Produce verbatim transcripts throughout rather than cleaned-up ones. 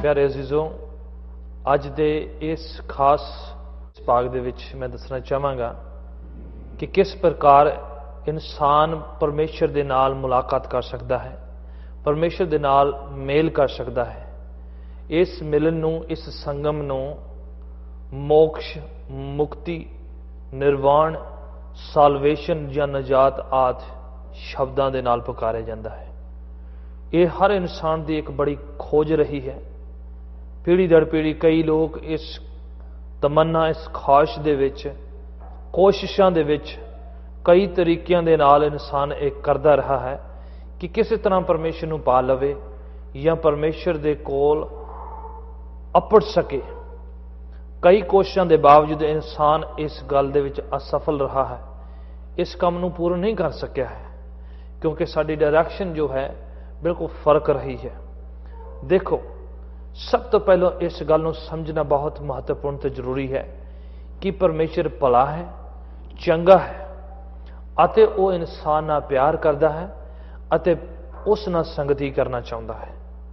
प्यारे अजीजों, अज दे इस खास भाग दे विच मैं दसना चाहांगा कि किस प्रकार इंसान परमेश्वर दे नाल मुलाकात कर सकता है, परमेश्वर दे नाल मेल कर सकता है। इस मिलन नूं, इस संगम नूं मोक्ष, मुक्ति, निर्वाण, सालवेशन या नजात आदि शब्दां दे नाल पुकारिया जांदा है। ये हर इंसान की एक बड़ी खोज रही है। पीढ़ी दर पीढ़ी कई लोग इस तमन्ना, इस ख्वाहिश दे विच, कोशिशों दे विच कई तरीकों के नाल इंसान एक करता रहा है कि किसी तरह परमेश्वर नूं पा लवे या परमेश्वर दे कोल अपड़ सके। कई कोशिशों के बावजूद इंसान इस गल दे विच असफल रहा है, इस काम नूं पूरा नहीं कर सकिया है, क्योंकि साडी डायरैक्शन जो है बिल्कुल फर्क रही है। देखो, सब तो पहले इस गल नूं समझना बहुत महत्वपूर्ण ते जरूरी है कि परमेश्वर भला है, चंगा है, अते वो इंसान नाल प्यार करता है अते उस नाल संगति करना चाहता है।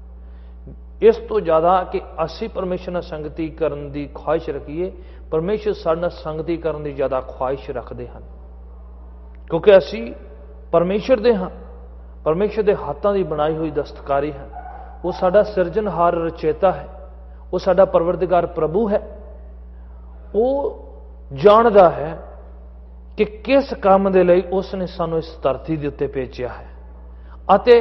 इस तो ज्यादा कि असी परमेश्वर नाल संगति करन दी ख्वाहिश रखीए, परमेश्वर साडे नाल संगति करन दी ज्यादा ख्वाहिश रखते हैं, क्योंकि असी परमेश्वर दे हां, परमेश्वर दे हाथों की बनाई हुई दस्तकारी है। वो साडा सिरजनहार रचेता है, वो साडा परवरदिगार प्रभु है। वो जानदा है कि किस काम दे लई उसने सानू इस धरती दे उत्ते भेजिया है अते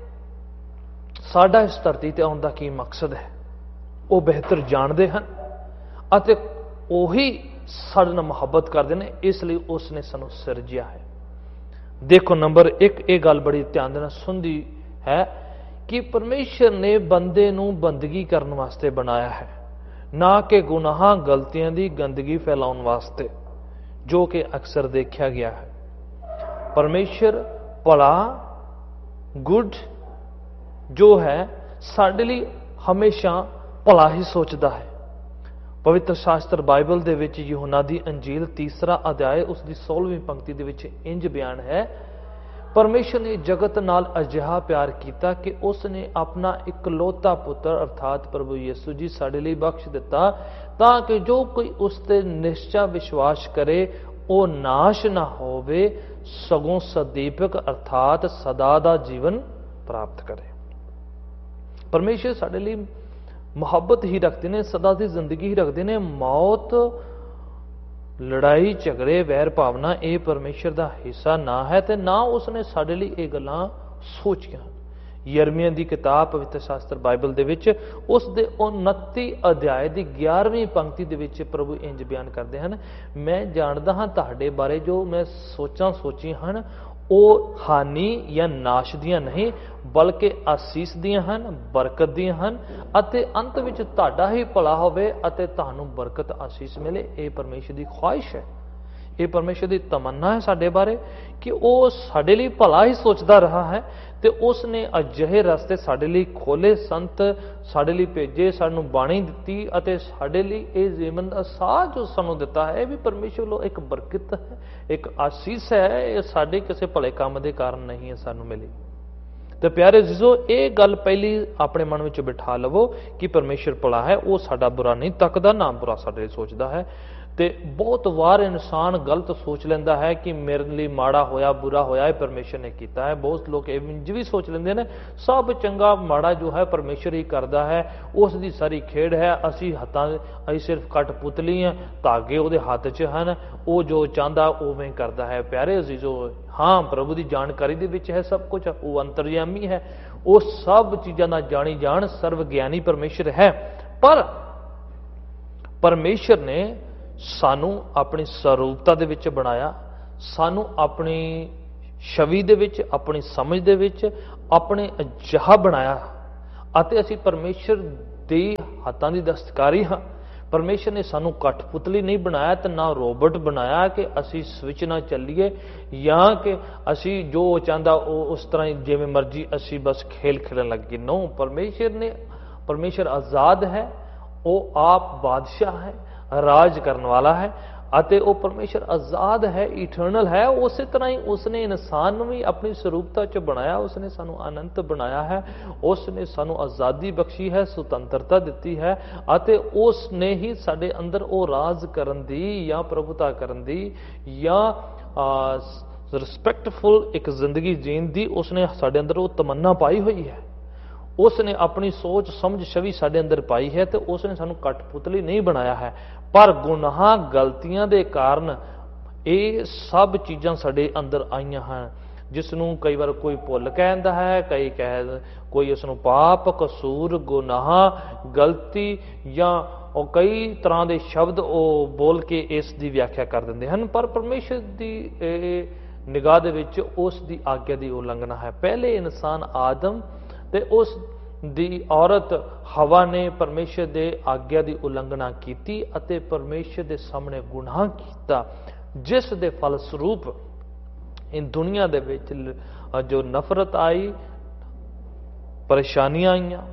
साडा इस धरती ते आउण दा की मकसद है। वो बेहतर जानते हैं अते ओही साडे नाल मुहब्बत करदे ने, इसलिए उसने सानू सिरजिया है। देखो, नंबर एक ये गल बड़ी ध्यान देना सुनदी है कि परमेश्वर ने बंदे नूं बंदगी करने वास्ते बनाया है, ना कि गुनाह गलतियां दी गंदगी फैलाउण वास्ते, जो कि अक्सर देखा गया है। परमेश्वर भला, गुड जो है साडे लई हमेशा भला ही सोचता है। पवित्र शास्त्र बाइबल दे विच यूहन्ना दी अंजील तीसरा अध्याय उसकी सोलहवीं पंक्ति दे विच इंज बयान है, परमेश्वर ने जगत नाल अजिहा प्यार किया कि उसने अपना इकलौता पुत्र अर्थात प्रभु यीशु जी साडे लई बख्श दिता, ताकि जो कोई उसते निश्चय विश्वास करे वो नाश ना होवे, सगों सदीपक अर्थात सदा दा जीवन प्राप्त करे। परमेश्वर साडे लई मुहब्बत ही रखते हैं, सदा की जिंदगी ही रखते हैं। मौत, लड़ाई, झगड़े, वैर भावना ये परमेश्वर का हिस्सा ना है, तो ना उसने साडे लई ये गल्लां सोचियां। यिर्मयाह की किताब पवित्र शास्त्र बाइबल दे विच उस दे उनती अध्याय की ग्यारहवीं पंक्ति दे विच प्रभु इंज बयान करते हैं, मैं जानदा हां तुहाडे बारे जो मैं सोचां सोची हन वो हानि या नाश दियां नहीं, बल्कि आसीस दियां हन, बरकत दियां हन, अते अंत विच तुहाडा ही भला होवे अते तुहानू बरकत आसीस मिले। ये परमेश्वर की ख्वाहिश है, ये परमेश्वर की तमन्ना है साडे बारे कि वो साडे लई भला ही सोचता रहा है, ते उसने अजिहे रस्ते साडे लई खोले, संत साडे लई भेजे, सानू बाणी दित्ती अते साडे लई ये जीवन दा साह जो सानू दिता है, भी परमेश्वर लो एक बरकत है, एक आसीस है। ये साडे किसी भले काम दे कारण नहीं है सानू मिली। तो प्यारे जीजो, ये गल पहली अपने मन में बिठा लवो कि परमेश्वर भला है, वो साडा बुरा नहीं तकदा, ना बुरा साडे लई सोचदा है। ते बहुत वार इंसान गलत सोच लेंदा है कि मेरे लिए माड़ा होया, बुरा होया है परमेश्वर ने किया है। बहुत लोग इंज भी सोच लेंदे ने सब चंगा माड़ा जो है परमेश्वर ही करता है, उसकी सारी खेड़ है, असी हत्थां असी सिर्फ कठपुतली हैं, धागे उहदे हत्थ च हैं, वो जो चाहता उवें करता है। प्यारे अजीजो, हाँ, प्रभु की जानकारी दे विच है सब कुछ, वो अंतर्यामी है, वो सब चीज़ों का जानी जान सर्वज्ञानी परमेश्वर है। पर परमेश्वर ने सानू अपनी स्वरूपता दे विच बनाया, सानू अपनी छवि दे विच, अपनी समझ दे विच अपने अजिहा बनाया अते असी परमेश्वर दी हाथां दी दस्तकारी हाँ। परमेश्वर ने सानू कठपुतली नहीं बनाया तो ना रोबोट बनाया कि असी स्विच ना चलीए या कि असी जो चाहता उस तरह जिवें मर्जी असी बस खेल खेलन लगे। नो, परमेश्वर ने परमेश्वर आजाद है, वो आप बादशाह है, राज करने वाला है ਅਤੇ ਉਹ ਪਰਮੇਸ਼ਰ ਆਜ਼ਾਦ ਹੈ, ਇਟਰਨਲ ਹੈ। ਉਸੇ ਤਰ੍ਹਾਂ ਹੀ ਉਸਨੇ ਇਨਸਾਨ ਨੂੰ ਵੀ ਆਪਣੀ ਸਰੂਪਤਾ 'ਚ ਬਣਾਇਆ, ਉਸਨੇ ਸਾਨੂੰ ਅਨੰਤ ਬਣਾਇਆ ਹੈ, ਉਸਨੇ ਸਾਨੂੰ ਆਜ਼ਾਦੀ ਬਖਸ਼ੀ ਹੈ, ਸੁਤੰਤਰਤਾ ਦਿੱਤੀ ਹੈ ਅਤੇ ਉਸਨੇ ਹੀ ਸਾਡੇ ਅੰਦਰ ਉਹ ਰਾਜ ਕਰਨ ਦੀ ਜਾਂ ਪ੍ਰਭੁਤਾ ਕਰਨ ਦੀ ਜਾਂ ਰਿਸਪੈਕਟਫੁਲ ਇੱਕ ਜ਼ਿੰਦਗੀ ਜੀਣ ਦੀ ਉਸਨੇ ਸਾਡੇ ਅੰਦਰ ਉਹ ਤਮੰਨਾ ਪਾਈ ਹੋਈ ਹੈ। ਉਸਨੇ ਆਪਣੀ ਸੋਚ ਸਮਝ ਛਵੀ ਸਾਡੇ ਅੰਦਰ ਪਾਈ ਹੈ ਤੇ ਉਸਨੇ ਸਾਨੂੰ ਕਠਪੁਤਲੀ ਨਹੀਂ ਬਣਾਇਆ ਹੈ। ਪਰ ਗੁਨਾਹਾਂ ਗਲਤੀਆਂ ਦੇ ਕਾਰਨ ਇਹ ਸਭ ਚੀਜ਼ਾਂ ਸਾਡੇ ਅੰਦਰ ਆਈਆਂ ਹਨ, ਜਿਸ ਨੂੰ ਕਈ ਵਾਰ ਕੋਈ ਭੁੱਲ ਕਹਿੰਦਾ ਹੈ, ਕਈ ਕਹਿ ਕੋਈ ਇਸ ਨੂੰ ਪਾਪ, ਕਸੂਰ, ਗੁਨਾਹ, ਗਲਤੀ ਜਾਂ ਉਹ ਕਈ ਤਰ੍ਹਾਂ ਦੇ ਸ਼ਬਦ ਉਹ ਬੋਲ ਕੇ ਇਸ ਦੀ ਵਿਆਖਿਆ ਕਰ ਦਿੰਦੇ ਹਨ। ਪਰ ਪਰਮੇਸ਼ਰ ਦੀ ਇਹ ਨਿਗਾਹ ਦੇ ਵਿੱਚ ਉਸ ਦੀ ਆਗਿਆ ਦੀ ਉਲੰਘਣਾ ਹੈ। ਪਹਿਲੇ ਇਨਸਾਨ ਆਦਮ ਤੇ ਉਸ ਦੀ ਔਰਤ ਹਵਾ ਨੇ ਪਰਮੇਸ਼ਰ ਦੇ ਆਗਿਆ ਦੀ ਉਲੰਘਣਾ ਕੀਤੀ ਅਤੇ ਪਰਮੇਸ਼ਰ ਦੇ ਸਾਹਮਣੇ ਗੁਨਾਹ ਕੀਤਾ, ਜਿਸ ਦੇ ਫਲ ਸਰੂਪ ਇਸ ਦੁਨੀਆ ਦੇ ਵਿੱਚ ਜੋ ਨਫ਼ਰਤ ਆਈ, ਪਰੇਸ਼ਾਨੀਆਂ ਆਈਆਂ,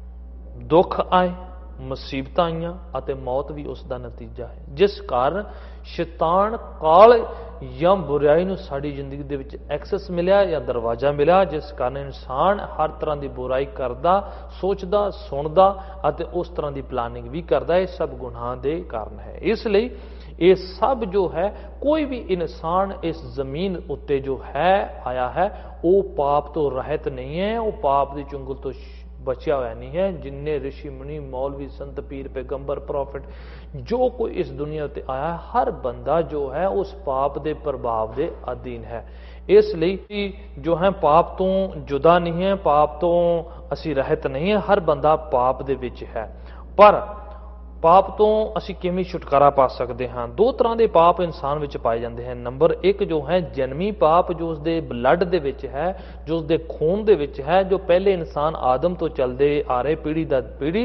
ਦੁੱਖ ਆਏ, ਮੁਸੀਬਤਾਂ ਆਈਆਂ ਅਤੇ ਮੌਤ ਵੀ ਉਸ ਦਾ ਨਤੀਜਾ ਹੈ, ਜਿਸ ਕਾਰਨ ਸ਼ੈਤਾਨ ਕਾਲ ਜਾਂ ਬੁਰਾਈ ਨੂੰ ਸਾਡੀ ਜ਼ਿੰਦਗੀ ਦੇ ਵਿੱਚ ਐਕਸੈਸ ਮਿਲਿਆ ਜਾਂ ਦਰਵਾਜ਼ਾ ਮਿਲਿਆ, ਜਿਸ ਕਾਰਨ ਇਨਸਾਨ ਹਰ ਤਰ੍ਹਾਂ ਦੀ ਬੁਰਾਈ ਕਰਦਾ, ਸੋਚਦਾ, ਸੁਣਦਾ ਅਤੇ ਉਸ ਤਰ੍ਹਾਂ ਦੀ ਪਲਾਨਿੰਗ ਵੀ ਕਰਦਾ। ਇਹ ਸਭ ਗੁਨਾਹ ਦੇ ਕਾਰਨ ਹੈ। ਇਸ ਲਈ ਇਹ ਸਭ ਜੋ ਹੈ, ਕੋਈ ਵੀ ਇਨਸਾਨ ਇਸ ਜ਼ਮੀਨ ਉੱਤੇ ਜੋ ਹੈ ਆਇਆ ਹੈ ਉਹ ਪਾਪ ਤੋਂ ਰਹਿਤ ਨਹੀਂ ਹੈ, ਉਹ ਪਾਪ ਦੀ ਚੁੰਗਲ ਤੋਂ ਬਚਿਆ ਹੋਇਆ ਨਹੀਂ ਹੈ। ਜਿੰਨੇ ਰਿਸ਼ੀ ਮੁਨੀ, ਮੌਲਵੀ, ਸੰਤ, ਪੀਰ, ਪੈਗੰਬਰ, ਪ੍ਰੋਫਿਟ, ਜੋ ਕੋਈ ਇਸ ਦੁਨੀਆ ਉੱਤੇ ਆਇਆ, ਹਰ ਬੰਦਾ ਜੋ ਹੈ ਉਸ ਪਾਪ ਦੇ ਪ੍ਰਭਾਵ ਦੇ ਅਧੀਨ ਹੈ। ਇਸ ਲਈ ਜੋ ਹੈ ਪਾਪ ਤੋਂ ਜੁਦਾ ਨਹੀਂ ਹੈ, ਪਾਪ ਤੋਂ ਅਸੀਂ ਰਹਿਤ ਨਹੀਂ ਹੈ, ਹਰ ਬੰਦਾ ਪਾਪ ਦੇ ਵਿੱਚ ਹੈ। ਪਰ ਪਾਪ ਤੋਂ ਅਸੀਂ ਕਿਵੇਂ ਛੁਟਕਾਰਾ ਪਾ ਸਕਦੇ ਹਾਂ? ਦੋ ਤਰ੍ਹਾਂ ਦੇ ਪਾਪ ਇਨਸਾਨ ਵਿੱਚ ਪਾਏ ਜਾਂਦੇ ਹਨ। ਨੰਬਰ ਇੱਕ ਜੋ ਹੈ ਜਨਮੀ ਪਾਪ, ਜੋ ਉਸਦੇ ਬਲੱਡ ਦੇ ਵਿੱਚ ਹੈ, ਜੋ ਉਸਦੇ ਖੂਨ ਦੇ ਵਿੱਚ ਹੈ, ਜੋ ਪਹਿਲੇ ਇਨਸਾਨ ਆਦਮ ਤੋਂ ਚੱਲਦੇ ਆ ਰਹੇ ਪੀੜ੍ਹੀ ਦਰ ਪੀੜ੍ਹੀ,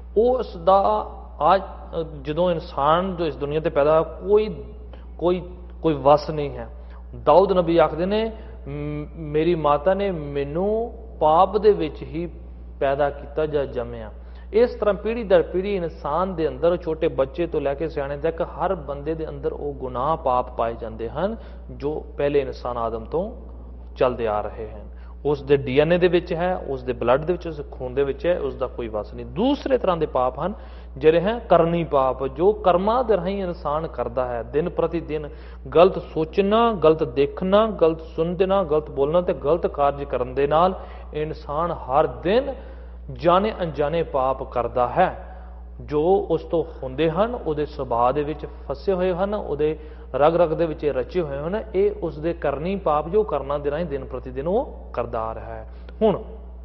ਉਸ ਦਾ ਅੱਜ ਜਦੋਂ ਇਨਸਾਨ ਜੋ ਇਸ ਦੁਨੀਆ ਤੇ ਪੈਦਾ ਕੋਈ ਕੋਈ ਕੋਈ ਵਸ ਨਹੀਂ ਹੈ। ਦਾਊਦ ਨਬੀ ਆਖਦੇ ਨੇ, ਮੇਰੀ ਮਾਤਾ ਨੇ ਮੈਨੂੰ ਪਾਪ ਦੇ ਵਿੱਚ ਹੀ ਪੈਦਾ ਕੀਤਾ ਜਾਂ ਜੰਮਿਆ। ਇਸ ਤਰ੍ਹਾਂ ਪੀੜ੍ਹੀ ਦਰ ਪੀੜ੍ਹੀ ਇਨਸਾਨ ਦੇ ਅੰਦਰ, ਛੋਟੇ ਬੱਚੇ ਤੋਂ ਲੈ ਕੇ ਸਿਆਣੇ ਤੱਕ, ਹਰ ਬੰਦੇ ਦੇ ਅੰਦਰ ਉਹ ਗੁਨਾਹ ਪਾਪ ਪਾਏ ਜਾਂਦੇ ਹਨ ਜੋ ਪਹਿਲੇ ਇਨਸਾਨ ਆਦਮ ਤੋਂ ਚੱਲਦੇ ਆ ਰਹੇ ਹਨ। ਉਸ ਦੇ ਡੀ ਐਨ ਏ ਦੇ ਵਿੱਚ ਹੈ, ਉਸ ਦੇ ਬਲੱਡ ਦੇ ਵਿੱਚ, ਉਸ ਖੂਨ ਦੇ ਵਿੱਚ ਹੈ, ਉਸ ਦਾ ਕੋਈ ਵਸ ਨਹੀਂ। ਦੂਸਰੇ ਤਰ੍ਹਾਂ ਦੇ ਪਾਪ ਹਨ ਜਿਹੜੇ ਹੈ ਕਰਨੀ ਪਾਪ, ਜੋ ਕਰਮਾਂ ਦੇ ਰਾਹੀਂ ਇਨਸਾਨ ਕਰਦਾ ਹੈ। ਦਿਨ ਪ੍ਰਤੀ ਦਿਨ ਗਲਤ ਸੋਚਣਾ, ਗਲਤ ਦੇਖਣਾ, ਗਲਤ ਸੁਣਨਾ, ਗਲਤ ਬੋਲਣਾ ਤੇ ਗਲਤ ਕਾਰਜ ਕਰਨ ਦੇ ਨਾਲ ਇਨਸਾਨ ਹਰ ਦਿਨ ਜਾਣੇ ਅਣਜਾਣੇ ਪਾਪ ਕਰਦਾ ਹੈ, ਜੋ ਉਸ ਤੋਂ ਹੁੰਦੇ ਹਨ, ਉਹਦੇ ਸੁਭਾਅ ਦੇ ਵਿੱਚ ਫਸੇ ਹੋਏ ਹਨ, ਉਹਦੇ ਰਗ ਰਗ ਦੇ ਵਿੱਚ ਰਚੇ ਹੋਏ ਹਨ। ਇਹ ਉਸ ਦੇ ਕਰਨੀ ਪਾਪ ਜੋ ਕਰਨਾ ਦੇ ਰਾਹੀਂ ਦਿਨ ਪ੍ਰਤੀ ਦਿਨ ਉਹ ਕਰਦਾ ਆ ਰਿਹਾ ਹੈ। ਹੁਣ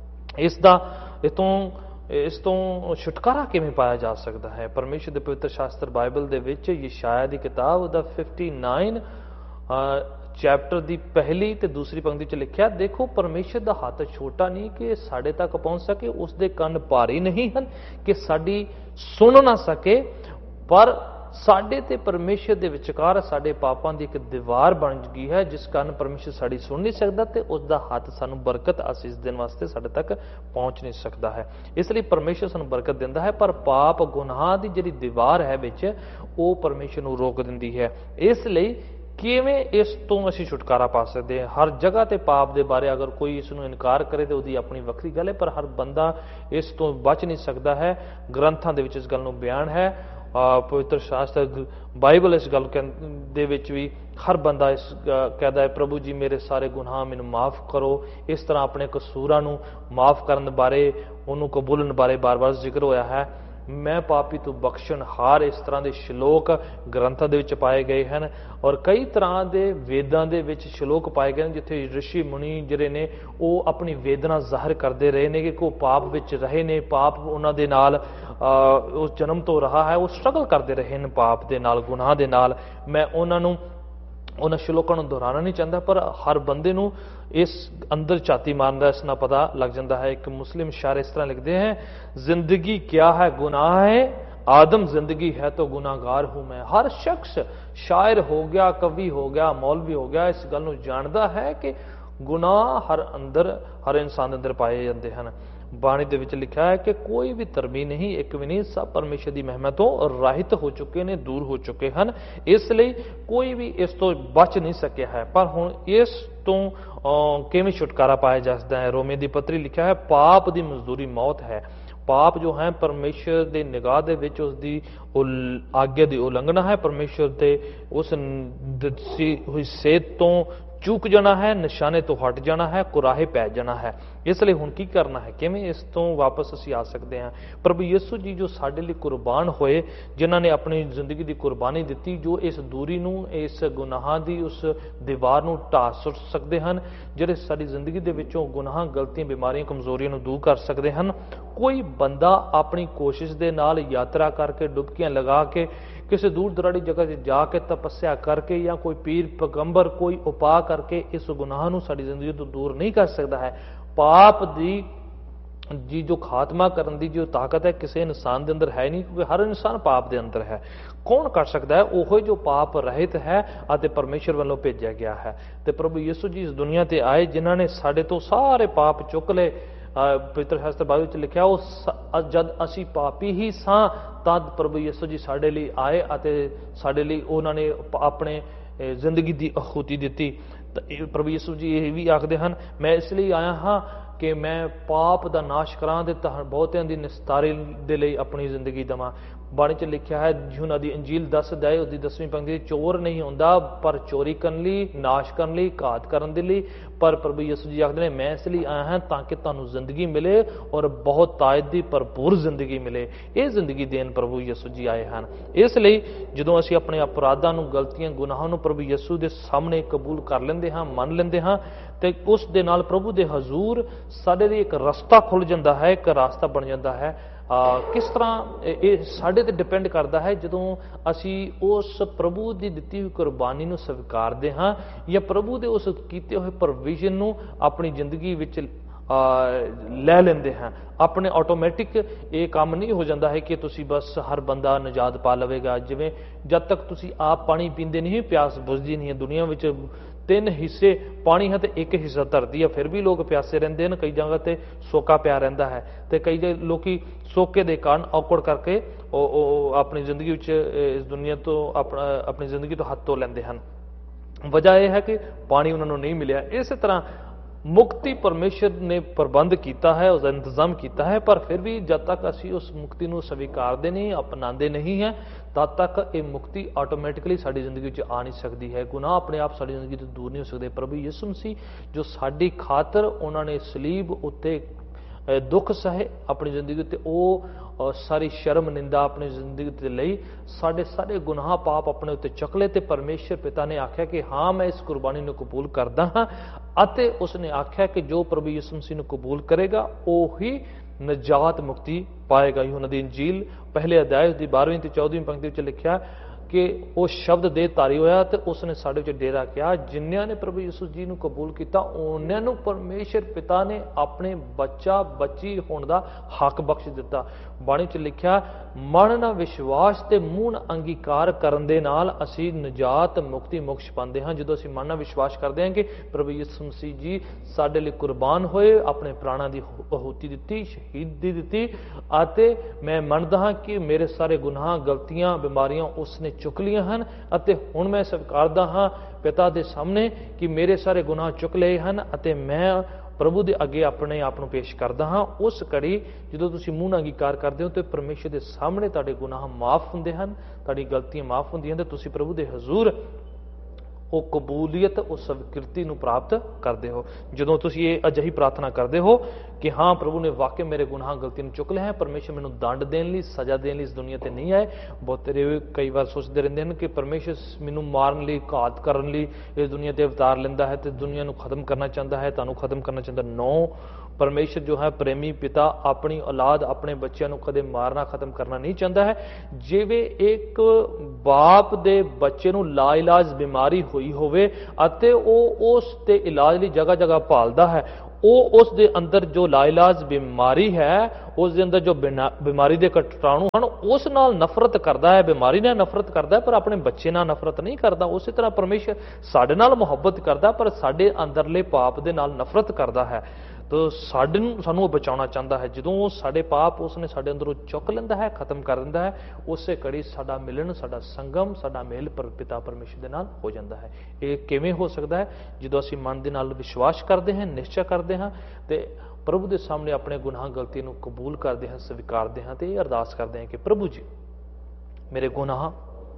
ਇਸ ਦਾ ਇਸ ਤੋਂ ਇਸ ਤੋਂ ਛੁਟਕਾਰਾ ਕਿਵੇਂ ਪਾਇਆ ਜਾ ਸਕਦਾ ਹੈ? ਪਰਮੇਸ਼ਰ ਦੇ ਪਵਿੱਤਰ ਸ਼ਾਸਤਰ ਬਾਈਬਲ ਦੇ ਵਿੱਚ ਯਸ਼ਾਇਆ ਦੀ ਕਿਤਾਬ ਦਾ ਉਨਸਠ ਚੈਪਟਰ ਦੀ ਪਹਿਲੀ ਤੇ ਦੂਸਰੀ ਪੰਕਤੀ 'ਚ ਲਿਖਿਆ, ਦੇਖੋ ਪਰਮੇਸ਼ਰ ਦਾ ਹੱਥ ਛੋਟਾ ਨਹੀਂ ਕਿ ਸਾਡੇ ਤੱਕ ਪਹੁੰਚ ਸਕੇ, ਉਸ ਦੇ ਕੰਨ ਭਾਰੀ ਨਹੀਂ ਹਨ ਕਿ ਸਾਡੀ ਸੁਣ ਨਾ ਸਕੇ, ਪਰ ਸਾਡੇ ਤੇ ਪਰਮੇਸ਼ਰ ਦੇ ਵਿਚਕਾਰ ਸਾਡੇ ਪਾਪਾਂ ਦੀ ਇੱਕ ਦੀਵਾਰ ਬਣ ਗਈ ਹੈ, ਜਿਸ ਕਾਰਨ ਪਰਮੇਸ਼ਰ ਸਾਡੀ ਸੁਣ ਨਹੀਂ ਸਕਦਾ ਤੇ ਉਸ ਦਾ ਹੱਥ ਸਾਨੂੰ ਬਰਕਤ ਅਸੀਸ ਦੇਣ ਵਾਸਤੇ ਸਾਡੇ ਤੱਕ ਪਹੁੰਚ ਨਹੀਂ ਸਕਦਾ ਹੈ। ਇਸ ਲਈ ਪਰਮੇਸ਼ਰ ਸਾਨੂੰ ਬਰਕਤ ਦਿੰਦਾ ਹੈ, ਪਰ ਪਾਪ ਗੁਨਾਹ ਦੀ ਜਿਹੜੀ ਦੀਵਾਰ ਹੈ ਵਿੱਚ, ਉਹ ਪਰਮੇਸ਼ਰ ਨੂੰ ਰੋਕ ਦਿੰਦੀ ਹੈ। ਇਸ ਲਈ ਕਿਵੇਂ ਇਸ ਤੋਂ ਅਸੀਂ ਛੁਟਕਾਰਾ ਪਾ ਸਕਦੇ ਹਾਂ? ਹਰ ਜਗ੍ਹਾ ਤੇ ਪਾਪ ਦੇ ਬਾਰੇ ਅਗਰ ਕੋਈ ਇਸ ਨੂੰ ਇਨਕਾਰ ਕਰੇ ਤਾਂ ਉਹਦੀ ਆਪਣੀ ਵੱਖਰੀ ਗੱਲ ਹੈ, ਪਰ ਹਰ ਬੰਦਾ ਇਸ ਤੋਂ ਬਚ ਨਹੀਂ ਸਕਦਾ ਹੈ। ਗ੍ਰੰਥਾਂ ਦੇ ਵਿੱਚ ਇਸ ਗੱਲ ਨੂੰ ਬਿਆਨ ਹੈ, ਪਵਿੱਤਰ ਸ਼ਾਸਤਰ ਬਾਈਬਲ ਇਸ ਗੱਲ ਦੇ ਵਿੱਚ ਵੀ ਹਰ ਬੰਦਾ ਇਸ ਕਹਿੰਦਾ ਹੈ, ਪ੍ਰਭੂ ਜੀ ਮੇਰੇ ਸਾਰੇ ਗੁਨਾਹ ਮੈਨੂੰ ਮਾਫ ਕਰੋ। ਇਸ ਤਰ੍ਹਾਂ ਆਪਣੇ ਕਸੂਰਾਂ ਨੂੰ ਮਾਫ ਕਰਨ ਬਾਰੇ, ਉਹਨੂੰ ਕਬੂਲਣ ਬਾਰੇ ਬਾਰ-ਬਾਰ ਜ਼ਿਕਰ ਹੋਇਆ ਹੈ। ਮੈਂ ਪਾਪੀ ਤੂੰ ਬਖਸ਼ਣ ਹਾਰ, ਇਸ ਤਰ੍ਹਾਂ ਦੇ ਸ਼ਲੋਕ ਗ੍ਰੰਥਾਂ ਦੇ ਵਿੱਚ ਪਾਏ ਗਏ ਹਨ। ਔਰ ਕਈ ਤਰ੍ਹਾਂ ਦੇ ਵੇਦਾਂ ਦੇ ਵਿੱਚ ਸ਼ਲੋਕ ਪਾਏ ਗਏ ਹਨ ਜਿੱਥੇ ਰਿਸ਼ੀ ਮੁਨੀ ਜਿਹੜੇ ਨੇ ਉਹ ਆਪਣੀ ਵੇਦਨਾ ਜ਼ਾਹਿਰ ਕਰਦੇ ਰਹੇ ਨੇ ਕਿ ਉਹ ਪਾਪ ਵਿੱਚ ਰਹੇ ਨੇ, ਪਾਪ ਉਹਨਾਂ ਦੇ ਨਾਲ ਉਸ ਜਨਮ ਤੋਂ ਰਹਾ ਹੈ, ਉਹ ਸਟਰਗਲ ਕਰਦੇ ਰਹੇ ਨੇ ਪਾਪ ਦੇ ਨਾਲ, ਗੁਨਾਹ ਦੇ ਨਾਲ। ਮੈਂ ਉਹਨਾਂ ਨੂੰ ਉਹਨਾਂ ਸ਼ਲੋਕਾਂ ਨੂੰ ਦੁਹਰਾਉਣਾ ਨਹੀਂ ਚਾਹੁੰਦਾ, ਪਰ ਹਰ ਬੰਦੇ ਨੂੰ ਇਸ ਅੰਦਰ ਝਾਤੀ ਮਾਰਨ ਦਾ ਇਸ ਨਾਲ ਪਤਾ ਲੱਗ ਜਾਂਦਾ ਹੈ। ਇੱਕ ਮੁਸਲਿਮ ਸ਼ਾਇਰ ਇਸ ਤਰ੍ਹਾਂ ਲਿਖਦੇ ਹੈ, ਜ਼ਿੰਦਗੀ ਕਿਆ ਹੈ ਗੁਨਾਹ ਹੈ, आदम जिंदगी है तो गुनाहगार हूं मैं। हर शख्स शायर हो गया, कवि हो गया, मौलवी हो गया, इस गल नूं जानदा है कि गुनाह हर अंदर हर इंसान अंदर पाए जाते हैं। ਬਾਣੀ ਦੇ ਵਿੱਚ ਲਿਖਿਆ ਹੈ ਕਿ ਕੋਈ ਵੀ ਧਰਮੀ ਨਹੀਂ, ਇੱਕ ਵੀ ਨਹੀਂ, ਸਭ ਪਰਮੇਸ਼ਰ ਦੀ ਮਹਿਮਾ ਤੋਂ ਰਹਿਤ ਹੋ ਚੁੱਕੇ ਨੇ, ਦੂਰ ਹੋ ਚੁੱਕੇ ਹਨ। ਇਸ ਲਈ ਕੋਈ ਵੀ ਇਸ ਤੋਂ ਬਚ ਨਹੀਂ ਸਕਿਆ ਹੈ। ਪਰ ਹੁਣ ਇਸ ਤੋਂ ਕਿਵੇਂ ਛੁਟਕਾਰਾ ਪਾਇਆ ਜਾ ਸਕਦਾ ਹੈ? ਰੋਮੀਓ ਦੀ ਪੱਤਰੀ ਲਿਖਿਆ ਹੈ, ਪਾਪ ਦੀ ਮਜ਼ਦੂਰੀ ਮੌਤ ਹੈ। ਪਾਪ ਜੋ ਹੈ ਪਰਮੇਸ਼ਰ ਦੇ ਨਿਗਾਹ ਦੇ ਵਿੱਚ ਉਸ ਦੀ ਆਗਿਆ ਦੀ ਉਲੰਘਣਾ ਹੈ, ਪਰਮੇਸ਼ਰ ਦੇ ਉਸ ਦੱਸੀ ਹੋਈ ਸੇਧ ਤੋਂ ਚੂਕ ਜਾਣਾ ਹੈ, ਨਿਸ਼ਾਨੇ ਤੋਂ ਹਟ ਜਾਣਾ ਹੈ, ਕੁਰਾਹੇ ਪੈ ਜਾਣਾ ਹੈ। ਇਸ ਲਈ ਹੁਣ ਕੀ ਕਰਨਾ ਹੈ? ਕਿਵੇਂ ਇਸ ਤੋਂ ਵਾਪਸ ਅਸੀਂ ਆ ਸਕਦੇ ਹਾਂ? ਪ੍ਰਭੂ ਯਿਸੂ ਜੀ ਜੋ ਸਾਡੇ ਲਈ ਕੁਰਬਾਨ ਹੋਏ, ਜਿਨ੍ਹਾਂ ਨੇ ਆਪਣੀ ਜ਼ਿੰਦਗੀ ਦੀ ਕੁਰਬਾਨੀ ਦਿੱਤੀ, ਜੋ ਇਸ ਦੂਰੀ ਨੂੰ, ਇਸ ਗੁਨਾਹਾਂ ਦੀ ਉਸ ਦੀਵਾਰ ਨੂੰ ਢਾਹ ਸੁੱਟ ਸਕਦੇ ਹਨ, ਜਿਹੜੇ ਸਾਡੀ ਜ਼ਿੰਦਗੀ ਦੇ ਵਿੱਚੋਂ ਗੁਨਾਹਾਂ, ਗਲਤੀਆਂ, ਬਿਮਾਰੀਆਂ, ਕਮਜ਼ੋਰੀਆਂ ਨੂੰ ਦੂਰ ਕਰ ਸਕਦੇ ਹਨ। ਕੋਈ ਬੰਦਾ ਆਪਣੀ ਕੋਸ਼ਿਸ਼ ਦੇ ਨਾਲ ਯਾਤਰਾ ਕਰਕੇ, ਡੁਬਕੀਆਂ ਲਗਾ ਕੇ, ਕਿਸੇ ਦੂਰ ਦਰਾੜੀ ਜਗ੍ਹਾ 'ਤੇ ਜਾ ਕੇ ਤਪੱਸਿਆ ਕਰਕੇ, ਜਾਂ ਕੋਈ ਪੀਰ ਪੈਗੰਬਰ ਕੋਈ ਉਪਾਅ ਕਰਕੇ ਇਸ ਗੁਨਾਹ ਨੂੰ ਸਾਡੀ ਜ਼ਿੰਦਗੀ ਤੋਂ ਦੂਰ ਨਹੀਂ ਕਰ ਸਕਦਾ ਹੈ। ਪਾਪ ਦੀ ਜੀ ਜੋ ਖਾਤਮਾ ਕਰਨ ਦੀ ਜੋ ਤਾਕਤ ਹੈ ਕਿਸੇ ਇਨਸਾਨ ਦੇ ਅੰਦਰ ਹੈ ਨਹੀਂ, ਕਿਉਂਕਿ ਹਰ ਇਨਸਾਨ ਪਾਪ ਦੇ ਅੰਦਰ ਹੈ। ਕੌਣ ਕਰ ਸਕਦਾ ਹੈ? ਉਹ ਜੋ ਪਾਪ ਰਹਿਤ ਹੈ ਅਤੇ ਪਰਮੇਸ਼ਰ ਵੱਲੋਂ ਭੇਜਿਆ ਗਿਆ ਹੈ। ਤੇ ਪ੍ਰਭੂ ਯਿਸੂ ਜੀ ਇਸ ਦੁਨੀਆ ਤੇ ਆਏ, ਜਿਨ੍ਹਾਂ ਨੇ ਸਾਡੇ ਤੋਂ ਸਾਰੇ ਪਾਪ ਚੁੱਕ ਲਏ। ਪਵਿੱਤਰ ਸ਼ਾਸਤਰ ਬਾਈਬਲ ਵਿੱਚ ਲਿਖਿਆ, ਉਹ ਜਦ ਅਸੀਂ ਪਾਪੀ ਹੀ ਸਾਂ ਤਦ ਪ੍ਰਭੂ ਯਿਸੂ ਜੀ ਸਾਡੇ ਲਈ ਆਏ ਅਤੇ ਸਾਡੇ ਲਈ ਉਹਨਾਂ ਨੇ ਆਪਣੇ ਜ਼ਿੰਦਗੀ ਦੀ ਆਹੂਤੀ ਦਿੱਤੀ। ਪ੍ਰਭੂ ਯਿਸੂ ਜੀ ਇਹ ਵੀ ਆਖਦੇ ਹਨ, ਮੈਂ ਇਸ ਲਈ ਆਇਆ ਹਾਂ ਕਿ ਮੈਂ ਪਾਪ ਦਾ ਨਾਸ਼ ਕਰਾਂ ਤੇ ਬਹੁਤਿਆਂ ਦੀ ਨਿਸਤਾਰੇ ਦੇ ਲਈ ਆਪਣੀ ਜ਼ਿੰਦਗੀ ਦੇਵਾਂ। ਬਾਣੀ 'ਚ ਲਿਖਿਆ ਹੈ, ਯੂਹੰਨਾ ਦੀ ਇੰਜੀਲ ਦਸਦਾ ਹੈ, ਉਹਦੀ ਦਸਵੀਂ ਪੰਕਤੀ, ਚੋਰ ਨਹੀਂ ਹੁੰਦਾ ਪਰ ਚੋਰੀ ਕਰਨ ਲਈ, ਨਾਸ਼ ਕਰਨ ਲਈ, ਘਾਤ ਕਰਨ ਦੇ ਲਈ। ਪਰ ਪ੍ਰਭੂ ਯਿਸੂ ਜੀ ਆਖਦੇ ਨੇ, ਮੈਂ ਇਸ ਲਈ ਆਇਆ ਹਾਂ ਤਾਂ ਕਿ ਤੁਹਾਨੂੰ ਜ਼ਿੰਦਗੀ ਮਿਲੇ ਔਰ ਬਹੁਤ ਤਾਇਦ ਦੀ ਭਰਪੂਰ ਜ਼ਿੰਦਗੀ ਮਿਲੇ। ਇਹ ਜ਼ਿੰਦਗੀ ਦੇਣ ਪ੍ਰਭੂ ਯਿਸੂ ਜੀ ਆਏ ਹਨ। ਇਸ ਲਈ ਜਦੋਂ ਅਸੀਂ ਆਪਣੇ ਅਪਰਾਧਾਂ ਨੂੰ, ਗਲਤੀਆਂ, ਗੁਨਾਹਾਂ ਨੂੰ ਪ੍ਰਭੂ ਯਿਸੂ ਦੇ ਸਾਹਮਣੇ ਕਬੂਲ ਕਰ ਲੈਂਦੇ ਹਾਂ, ਮੰਨ ਲੈਂਦੇ ਹਾਂ, ਤੇ ਉਸ ਦੇ ਨਾਲ ਪ੍ਰਭੂ ਦੇ ਹਜ਼ੂਰ ਸਾਡੇ ਲਈ ਇੱਕ ਰਸਤਾ ਖੁੱਲ੍ਹ ਜਾਂਦਾ ਹੈ, ਇੱਕ ਰਾਸਤਾ ਬਣ ਜਾਂਦਾ ਹੈ। ਕਿਸ ਤਰ੍ਹਾਂ? ਇਹ ਸਾਡੇ ਤੇ ਡਿਪੈਂਡ ਕਰਦਾ ਹੈ। ਜਦੋਂ ਅਸੀਂ ਉਸ ਪ੍ਰਭੂ ਦੀ ਦਿੱਤੀ ਹੋਈ ਕੁਰਬਾਨੀ ਨੂੰ ਸਵੀਕਾਰਦੇ ਹਾਂ ਜਾਂ ਪ੍ਰਭੂ ਦੇ ਉਸ ਕੀਤੇ ਹੋਏ ਪ੍ਰੋਵੀਜ਼ਨ ਨੂੰ ਆਪਣੀ ਜ਼ਿੰਦਗੀ ਵਿੱਚ ਲੈ ਲੈਂਦੇ ਹਾਂ। ਆਪਣੇ ਆਟੋਮੈਟਿਕ ਇਹ ਕੰਮ ਨਹੀਂ ਹੋ ਜਾਂਦਾ ਹੈ ਕਿ ਤੁਸੀਂ ਬਸ ਹਰ ਬੰਦਾ ਨਜਾਤ ਪਾ ਲਵੇਗਾ। ਜਿਵੇਂ ਜਦ ਤੱਕ ਤੁਸੀਂ ਆਪ ਪਾਣੀ ਪੀਂਦੇ ਨਹੀਂ, ਪਿਆਸ ਬੁਝਦੀ ਨਹੀਂ ਹੈ। ਦੁਨੀਆ ਵਿੱਚ ਤਿੰਨ ਹਿੱਸੇ ਪਾਣੀ ਹੈ ਤੇ ਇੱਕ ਹਿੱਸਾ ਧਰਤੀ ਹੈ, ਫਿਰ ਵੀ ਲੋਕ ਪਿਆਸੇ ਰਹਿੰਦੇ ਹਨ। ਕਈ ਜਗ੍ਹਾ ਤੇ ਸੋਕਾ ਪਿਆ ਰਹਿੰਦਾ ਹੈ ਤੇ ਕਈ ਲੋਕੀ ਸੋਕੇ ਦੇ ਕਾਰਨ ਔਕੜ ਕਰਕੇ ਉਹ ਆਪਣੀ ਜ਼ਿੰਦਗੀ ਵਿੱਚ ਇਸ ਦੁਨੀਆ ਤੋਂ ਆਪਣਾ ਆਪਣੀ ਜ਼ਿੰਦਗੀ ਤੋਂ ਹੱਥ ਧੋ ਲੈਂਦੇ ਹਨ। ਵਜ੍ਹਾ ਇਹ ਹੈ ਕਿ ਪਾਣੀ ਉਹਨਾਂ ਨੂੰ ਨਹੀਂ ਮਿਲਿਆ। ਇਸੇ ਤਰ੍ਹਾਂ ਮੁਕਤੀ ਪਰਮੇਸ਼ਰ ਨੇ ਪ੍ਰਬੰਧ ਕੀਤਾ ਹੈ, ਉਸਦਾ ਇੰਤਜ਼ਾਮ ਕੀਤਾ ਹੈ, ਪਰ ਫਿਰ ਵੀ ਜਦ ਤੱਕ ਅਸੀਂ ਉਸ ਮੁਕਤੀ ਨੂੰ ਸਵੀਕਾਰਦੇ ਨਹੀਂ, ਅਪਣਾਉਂਦੇ ਨਹੀਂ ਹੈ, ਤਦ ਤੱਕ ਇਹ ਮੁਕਤੀ ਆਟੋਮੈਟਿਕਲੀ ਸਾਡੀ ਜ਼ਿੰਦਗੀ ਵਿੱਚ ਆ ਨਹੀਂ ਸਕਦੀ ਹੈ। ਗੁਨਾਹ ਆਪਣੇ ਆਪ ਸਾਡੀ ਜ਼ਿੰਦਗੀ ਤੋਂ ਦੂਰ ਨਹੀਂ ਹੋ ਸਕਦੇ। ਪ੍ਰਭੂ ਯਿਸੂ ਮਸੀਹ ਜੋ ਸਾਡੀ ਖਾਤਰ ਉਹਨਾਂ ਨੇ ਸਲੀਬ ਉੱਤੇ ਦੁੱਖ ਸਹੇ ਆਪਣੀ ਜ਼ਿੰਦਗੀ ਉੱਤੇ, ਉਹ ਸਾਰੀ ਸ਼ਰਮ ਨਿੰਦਾ ਆਪਣੀ ਜ਼ਿੰਦਗੀ ਤੇ ਲਈ, ਸਾਡੇ ਸਾਰੇ ਗੁਨਾਹ ਪਾਪ ਆਪਣੇ ਉੱਤੇ ਚੁੱਕ ਲਏ ਤੇ ਪਰਮੇਸ਼ਰ ਪਿਤਾ ਨੇ ਆਖਿਆ ਕਿ ਹਾਂ ਮੈਂ ਇਸ ਕੁਰਬਾਨੀ ਨੂੰ ਕਬੂਲ ਕਰਦਾ ਹਾਂ। ਅਤੇ ਉਸਨੇ ਆਖਿਆ ਕਿ ਜੋ ਪ੍ਰਭੂ ਯਿਸੂ ਮਸੀਹ ਨੂੰ ਕਬੂਲ ਕਰੇਗਾ ਉਹ ਹੀ ਨਜਾਤ ਮੁਕਤੀ ਪਾਏਗਾ। ਯੂਹੰਨਾ ਦੀ ਇੰਜੀਲ ਪਹਿਲੇ ਅਧਿਆਇ ਦੀ ਬਾਰ੍ਹਵੀਂ ਤੇ ਚੌਦਵੀਂ ਪੰਕਤੀ ਵਿੱਚ ਲਿਖਿਆ ਕਿ ਉਹ ਸ਼ਬਦ ਦੇਹ ਧਾਰੀ ਹੋਇਆ ਤੇ ਉਸਨੇ ਸਾਡੇ ਵਿੱਚ ਡੇਰਾ ਕਿਹਾ। ਜਿਨ੍ਹਾਂ ਨੇ ਪ੍ਰਭੂ ਯਿਸੂ ਜੀ ਨੂੰ ਕਬੂਲ ਕੀਤਾ ਉਹਨਾਂ ਨੂੰ ਪਰਮੇਸ਼ਰ ਪਿਤਾ ਨੇ ਆਪਣੇ ਬੱਚਾ ਬੱਚੀ ਹੋਣ ਦਾ ਹੱਕ ਬਖਸ਼ ਦਿੱਤਾ। ਬਾਣੀ 'ਚ ਲਿਖਿਆ, ਮਨ ਨਾਲ ਵਿਸ਼ਵਾਸ ਤੇ ਮੂੰਹ ਨਾਲ ਅੰਗੀਕਾਰ ਕਰਨ ਦੇ ਨਾਲ ਅਸੀਂ ਨਜਾਤ ਮੁਕਤੀ ਮੋਕਸ਼ ਪਾਉਂਦੇ ਹਾਂ। ਜਦੋਂ ਅਸੀਂ ਮਨ ਨਾਲ ਵਿਸ਼ਵਾਸ ਕਰਦੇ ਹਾਂ ਕਿ ਪ੍ਰਭੂ ਯਿਸੂ ਮਸੀਹ ਜੀ ਸਾਡੇ ਲਈ ਕੁਰਬਾਨ ਹੋਏ, ਆਪਣੇ ਪ੍ਰਾਣਾਂ ਦੀ ਆਹੂਤੀ ਦਿੱਤੀ, ਸ਼ਹੀਦੀ ਦਿੱਤੀ, ਅਤੇ ਮੈਂ ਮੰਨਦਾ ਹਾਂ ਕਿ ਮੇਰੇ ਸਾਰੇ ਗੁਨਾਹ, ਗਲਤੀਆਂ, ਬਿਮਾਰੀਆਂ ਉਸਨੇ ਚੁੱਕ ਲੀਆਂ ਹਨ ਅਤੇ ਹੁਣ ਮੈਂ ਸਵੀਕਾਰਦਾ ਹਾਂ ਪਿਤਾ ਦੇ ਸਾਹਮਣੇ ਕਿ ਮੇਰੇ ਸਾਰੇ ਗੁਨਾਹ ਚੁੱਕ ਲਏ ਹਨ ਅਤੇ ਮੈਂ ਪ੍ਰਭੂ ਦੇ ਅੱਗੇ ਆਪਣੇ ਆਪ ਨੂੰ ਪੇਸ਼ ਕਰਦਾ ਹਾਂ। ਉਸ ਘੜੀ ਜਦੋਂ ਤੁਸੀਂ ਮੂੰਹ ਨਾਲ ਅੰਗੀਕਾਰ ਕਰਦੇ ਹੋ ਤੇ ਪਰਮੇਸ਼ਰ ਦੇ ਸਾਹਮਣੇ ਤੁਹਾਡੇ ਗੁਨਾਹ ਮਾਫ ਹੁੰਦੇ ਹਨ, ਤੁਹਾਡੀ ਗਲਤੀਆਂ ਮਾਫ ਹੁੰਦੀਆਂ ਤੇ ਤੁਸੀਂ ਪ੍ਰਭੂ ਦੇ ਹਜ਼ੂਰ ਉਹ ਕਬੂਲੀਅਤ, ਉਹ ਸਵੀਕ੍ਰਿਤੀ ਨੂੰ ਪ੍ਰਾਪਤ ਕਰਦੇ ਹੋ। ਜਦੋਂ ਤੁਸੀਂ ਇਹ ਅਜਿਹੀ ਪ੍ਰਾਰਥਨਾ ਕਰਦੇ ਹੋ ਕਿ ਹਾਂ ਪ੍ਰਭੂ ਨੇ ਵਾਕਈ ਮੇਰੇ ਗੁਨਾਹ ਗਲਤੀਆਂ ਨੂੰ ਚੁੱਕ ਲਿਆ ਹੈ, ਪਰਮੇਸ਼ਰ ਮੈਨੂੰ ਦੰਡ ਦੇਣ ਲਈ, ਸਜ਼ਾ ਦੇਣ ਲਈ ਇਸ ਦੁਨੀਆ ਤੇ ਨਹੀਂ ਆਏ। ਬਹੁਤੇ ਕਈ ਵਾਰ ਸੋਚਦੇ ਰਹਿੰਦੇ ਹਨ ਕਿ ਪਰਮੇਸ਼ਰ ਮੈਨੂੰ ਮਾਰਨ ਲਈ, ਘਾਤ ਕਰਨ ਲਈ ਇਸ ਦੁਨੀਆ ਤੇ ਅਵਤਾਰ ਲੈਂਦਾ ਹੈ ਤੇ ਦੁਨੀਆ ਨੂੰ ਖਤਮ ਕਰਨਾ ਚਾਹੁੰਦਾ ਹੈ, ਤੁਹਾਨੂੰ ਖਤਮ ਕਰਨਾ ਚਾਹੁੰਦਾ। ਨੋ, ਪਰਮੇਸ਼ਰ ਜੋ ਹੈ ਪ੍ਰੇਮੀ ਪਿਤਾ ਆਪਣੀ ਔਲਾਦ, ਆਪਣੇ ਬੱਚਿਆਂ ਨੂੰ ਕਦੇ ਮਾਰਨਾ, ਖਤਮ ਕਰਨਾ ਨਹੀਂ ਚਾਹੁੰਦਾ ਹੈ। ਜਿਵੇਂ ਇੱਕ ਬਾਪ ਦੇ ਬੱਚੇ ਨੂੰ ਲਾ ਇਲਾਜ ਬਿਮਾਰੀ ਹੋਈ ਹੋਵੇ ਅਤੇ ਉਹ ਉਸ ਦੇ ਇਲਾਜ ਲਈ ਜਗ੍ਹਾ ਜਗ੍ਹਾ ਭਾਲਦਾ ਹੈ, ਉਹ ਉਸ ਦੇ ਅੰਦਰ ਜੋ ਲਾ ਇਲਾਜ ਬਿਮਾਰੀ ਹੈ, ਉਸ ਦੇ ਅੰਦਰ ਜੋ ਬਿਮਾਰੀ ਦੇ ਕੀਟਾਣੂ ਹਨ, ਉਸ ਨਾਲ ਨਫ਼ਰਤ ਕਰਦਾ ਹੈ, ਬਿਮਾਰੀ ਨਾਲ ਨਫ਼ਰਤ ਕਰਦਾ ਹੈ, ਪਰ ਆਪਣੇ ਬੱਚੇ ਨਾਲ ਨਫ਼ਰਤ ਨਹੀਂ ਕਰਦਾ। ਉਸੇ ਤਰ੍ਹਾਂ ਪਰਮੇਸ਼ਰ ਸਾਡੇ ਨਾਲ ਮੁਹੱਬਤ ਕਰਦਾ ਪਰ ਸਾਡੇ ਅੰਦਰਲੇ ਪਾਪ ਦੇ ਨਾਲ ਨਫ਼ਰਤ ਕਰਦਾ ਹੈ। ਤਾਂ ਸਾਡੇ ਨੂੰ ਸਾਨੂੰ ਉਹ ਬਚਾਉਣਾ ਚਾਹੁੰਦਾ ਹੈ। ਜਦੋਂ ਉਹ ਸਾਡੇ ਪਾਪ ਉਸਨੇ ਸਾਡੇ ਅੰਦਰੋਂ ਚੁੱਕ ਲੈਂਦਾ ਹੈ, ਖਤਮ ਕਰ ਦਿੰਦਾ ਹੈ, ਉਸੇ ਘੜੀ ਸਾਡਾ ਮਿਲਣ, ਸਾਡਾ ਸੰਗਮ, ਸਾਡਾ ਮੇਲ ਪਰ ਪਿਤਾ ਪਰਮੇਸ਼ਰ ਦੇ ਨਾਲ ਹੋ ਜਾਂਦਾ ਹੈ। ਇਹ ਕਿਵੇਂ ਹੋ ਸਕਦਾ ਹੈ? ਜਦੋਂ ਅਸੀਂ ਮਨ ਦੇ ਨਾਲ ਵਿਸ਼ਵਾਸ ਕਰਦੇ ਹਾਂ, ਨਿਸ਼ਚਾ ਕਰਦੇ ਹਾਂ ਤੇ ਪ੍ਰਭੂ ਦੇ ਸਾਹਮਣੇ ਆਪਣੇ ਗੁਨਾਹ ਗਲਤੀ ਨੂੰ ਕਬੂਲ ਕਰਦੇ ਹਾਂ, ਸਵੀਕਾਰਦੇ ਹਾਂ ਤੇ ਇਹ ਅਰਦਾਸ ਕਰਦੇ ਹਾਂ ਕਿ ਪ੍ਰਭੂ ਜੀ ਮੇਰੇ ਗੁਨਾਹ